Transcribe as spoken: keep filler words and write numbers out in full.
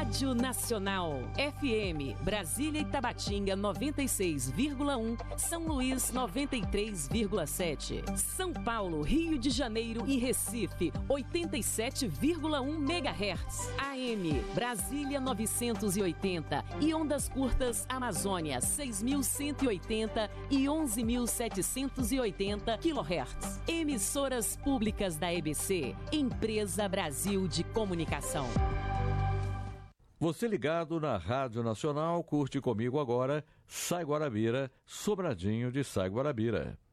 Rádio Nacional. F M, Brasília e Tabatinga noventa e seis vírgula um, São Luís noventa e três vírgula sete. São Paulo, Rio de Janeiro e Recife oitenta e sete vírgula um megahertz. A M, Brasília novecentos e oitenta e ondas curtas Amazônia seis mil cento e oitenta e onze mil setecentos e oitenta quilohertz. Emissoras públicas da E B C, Empresa Brasil de Comunicação. Você ligado na Rádio Nacional, curte comigo agora Sai Guarabira, Sobradinho de Sai Guarabira.